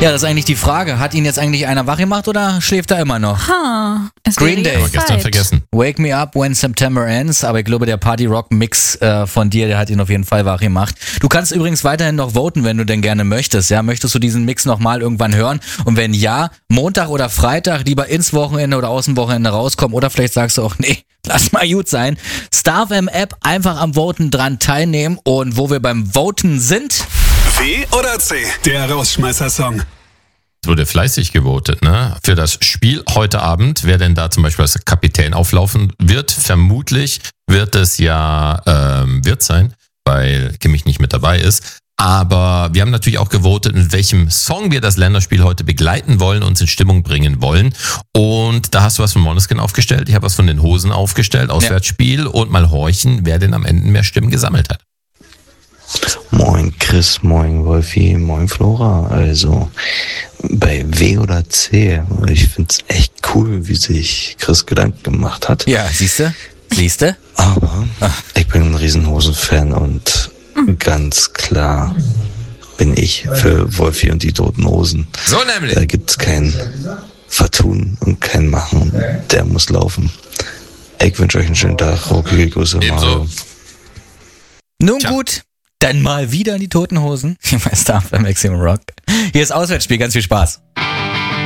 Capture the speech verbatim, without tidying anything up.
Ja, das ist eigentlich die Frage. Hat ihn jetzt eigentlich einer wach gemacht oder schläft er immer noch? Ha, es Green wäre Day. jetzt Aber gestern Zeit. vergessen. Wake Me Up When September Ends, aber ich glaube, der Party-Rock-Mix äh, von dir, der hat ihn auf jeden Fall wach gemacht. Du kannst übrigens weiterhin noch voten, wenn du denn gerne möchtest. Ja, möchtest du diesen Mix nochmal irgendwann hören? Und wenn ja, Montag oder Freitag lieber ins Wochenende oder aus dem Wochenende rauskommen oder vielleicht sagst du auch, nee, lass mal gut sein. Star F M App einfach am Voten dran teilnehmen und wo wir beim Voten sind... W oder C? Der Rausschmeißer-Song. Es wurde fleißig gewotet, ne? Für das Spiel heute Abend, wer denn da zum Beispiel als Kapitän auflaufen wird. Vermutlich wird es ja ähm, Wirt sein, weil Kimmich nicht mit dabei ist. Aber wir haben natürlich auch gewotet, in welchem Song wir das Länderspiel heute begleiten wollen, uns in Stimmung bringen wollen. Und da hast du was von Måneskin aufgestellt, ich habe was von den Hosen aufgestellt, Auswärtsspiel, und mal horchen, wer denn am Ende mehr Stimmen gesammelt hat. Moin Chris, moin Wolfi, moin Flora. Also bei W oder C, ich find's echt cool, wie sich Chris Gedanken gemacht hat. Ja, siehste, siehste. Aber ich bin ein Riesenhosen-Fan und ganz klar bin ich für Wolfi und die Toten Hosen. So nämlich. Da gibt's kein Vertun und kein Machen. Der muss laufen. Ich wünsche euch einen schönen Tag. Rockige Grüße, Ebenso. Mario. Nun Tja. gut, dann mal wieder in die Toten Hosen. Hier bei Star F M Maximum Rock. Hier ist Auswärtsspiel, ganz viel Spaß.